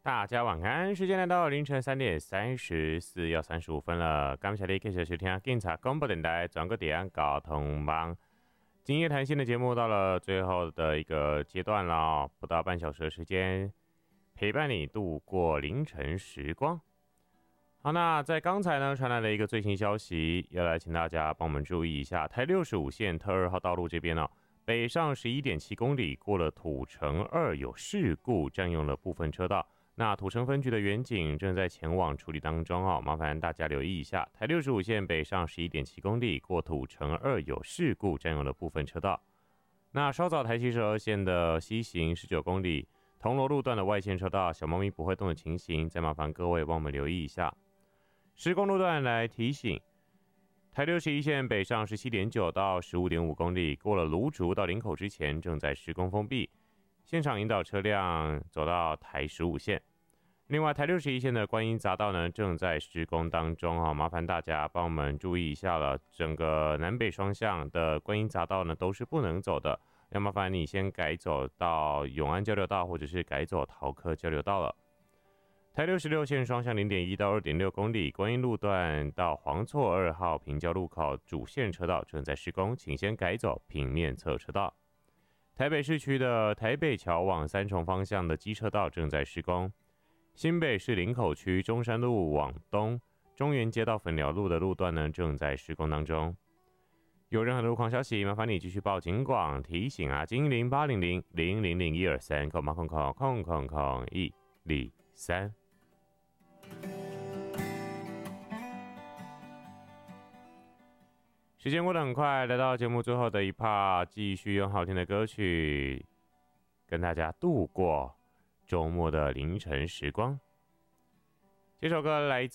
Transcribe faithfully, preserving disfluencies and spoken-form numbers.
大家晚安，时间来到凌晨三点三十四要三十五分了。感谢你继续收听警察广播电台转个点交通网。今夜谈心的节目到了最后的一个阶段了哦，不到半小时的时间陪伴你度过凌晨时光。好，那在刚才呢传来了一个最新消息，要来请大家帮我们注意一下，台六十五线特二号道路这边呢，北上 十一点七公里过了土城二有事故，占用了部分车道。那土城分局的员警正在前往处理当中哦，麻烦大家留意一下，台六十五线北上 十一点七公里过土城二有事故，占用了部分车道。那稍早台七十二线的西行十九公里铜锣路段的外线车道小猫咪不会动的情形，再麻烦各位帮我们留意一下。施工路段来提醒，台六十一线北上 十七点九到 十五点五公里过了芦竹到林口之前正在施工封闭，现场引导车辆走到台十五线。另外台六十一线的观音匝道呢正在施工当中、哦、麻烦大家帮我们注意一下了，整个南北双向的观音匝道呢都是不能走的，要麻烦你先改走到永安交流道或者是改走桃科交流道了。台六十六线双向 零点一到 二点六公里观音路段到黄错二号平交路口主线车道正在施工，请先改走平面侧车道。台北市区的台北桥往三重方向的机车道正在施工，新北市林口区中山路往东中原街到粉寮路的路段呢正在施工当中。有任何的路况消息，麻烦你继续报警广提醒啊，经零八零零零零零一二三空八空空空空空一零三。时间过得很快，来到节目最后的一 part， 继续用好听的歌曲跟大家度过周末的凌晨时光。这首歌来自